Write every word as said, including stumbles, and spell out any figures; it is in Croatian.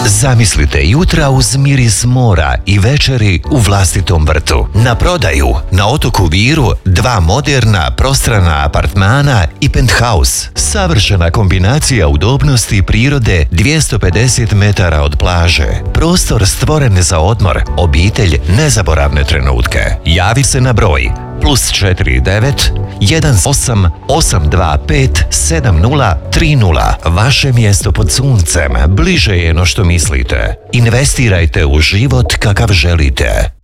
Zamislite jutra uz miris mora i večeri u vlastitom vrtu. Na prodaju na otoku Viru dva moderna prostrana apartmana i penthouse. Savršena kombinacija udobnosti prirode dvjesto pedeset metara od plaže. Prostor stvoren za odmor, obitelj nezaboravne trenutke. Javi se na broj plus četiri devet jedan osam osam dva pet sedam nula tri nula. Vaše mjesto pod suncem bliže je no što mislite. Investirajte u život kakav želite.